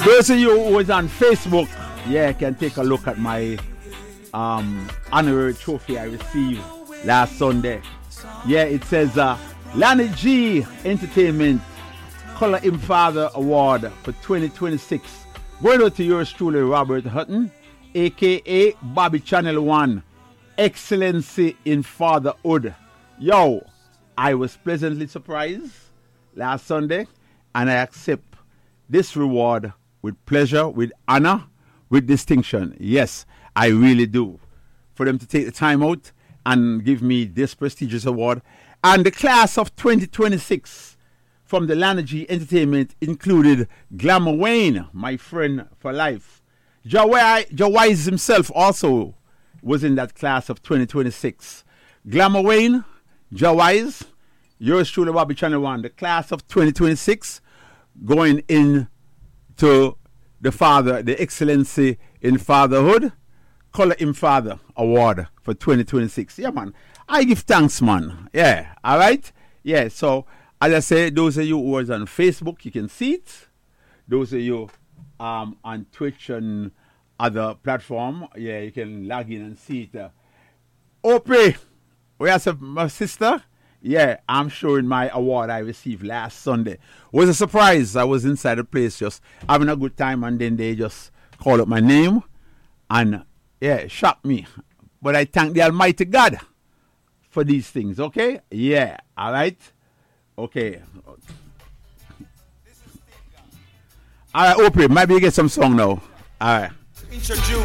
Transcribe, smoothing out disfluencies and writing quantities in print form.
Those of you who was on Facebook, yeah, can take a look at my honorary trophy I received last Sunday. Yeah, it says Lanny G Entertainment Color Him Father Award for 2026. Going out to yours truly, Robert Hutton, aka Bobby Channel 1. Excellency in Fatherhood. Yo, I was pleasantly surprised last Sunday, and I accept this reward with pleasure, with honor, with distinction. Yes, I really do. For them to take the time out and give me this prestigious award. And the class of 2026 from the Lanny G Entertainment included Glamour Wayne, my friend for life. Jawise himself also was in that class of 2026. Glamour Wayne, Jawise, yours truly, Bobby Channel 1, the class of 2026, going in to the father, the Excellency in Fatherhood, Color Him Father Award for 2026. Yeah, man. I give thanks, man. Yeah, all right? Yeah, so, as I say, those of you who was on Facebook, you can see it. Those of you on Twitch and other platform, yeah, you can log in and see it. Opie, where's my sister? Yeah, I'm showing my award I received last Sunday. It was a surprise. I was inside the place just having a good time, and then they just called up my name and, yeah, shocked me. But I thank the Almighty God for these things, okay? Yeah, all right? Okay. All right, Opie, maybe you get some song now. All right. Introduce.